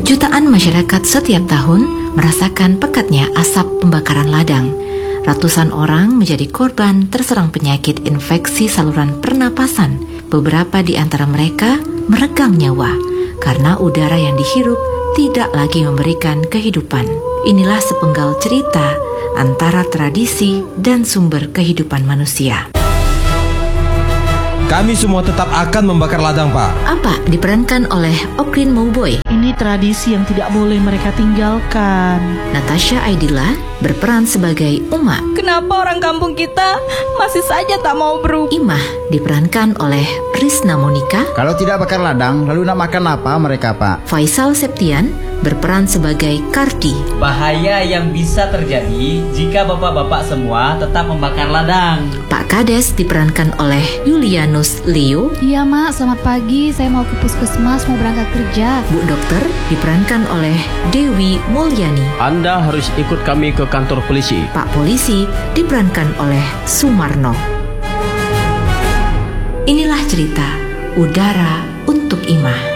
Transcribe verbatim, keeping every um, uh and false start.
Jutaan masyarakat setiap tahun merasakan pekatnya asap pembakaran ladang. Ratusan orang menjadi korban terserang penyakit infeksi saluran pernapasan. Beberapa di antara mereka meregang nyawa karena udara yang dihirup tidak lagi memberikan kehidupan. Inilah sepenggal cerita antara tradisi dan sumber kehidupan manusia. Kami semua tetap akan membakar ladang, Pak. Apa diperankan oleh Okrin Mauboy. Ini tradisi yang tidak boleh mereka tinggalkan. Natasha Aidila berperan sebagai Uma. Kenapa orang kampung kita masih saja tak mau berubah? Imah diperankan oleh Risna Monika. Kalau tidak bakar ladang, lalu nak makan apa mereka, Pak? Faisal Septian berperan sebagai Kardi. Bahaya yang bisa terjadi jika bapak-bapak semua tetap membakar ladang. Pak Kades diperankan oleh Julianus Leo. Iya mak, selamat pagi, saya mau ke puskesmas, mau berangkat kerja. Bu Dokter diperankan oleh Dewi Mulyani. Anda harus ikut kami ke kantor polisi. Pak Polisi diperankan oleh Sumarno. Inilah cerita Udara untuk Imah.